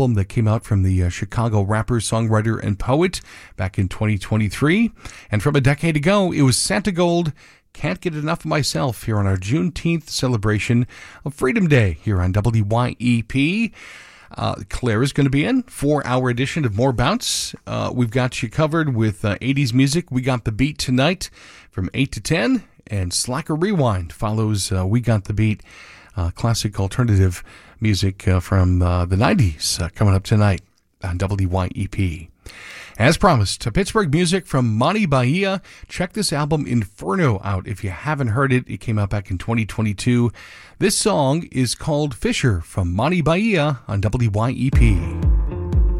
album that came out from the Chicago rapper, songwriter, and poet back in 2023. And from a decade ago, it was Santigold, Can't Get Enough of Myself, here on our Juneteenth celebration of Freedom Day here on WYEP. Claire is going to be in 4-hour edition of More Bounce. We've got you covered with 80s music. We Got the Beat tonight from 8 to 10, and Slacker Rewind follows We Got the Beat, classic alternative music from the 90s coming up tonight on WYEP. As promised, Pittsburgh music from Monty Bahia. Check this album Inferno out if you haven't heard it. It came out back in 2022. This song is called Fisher from Monty Bahia on WYEP.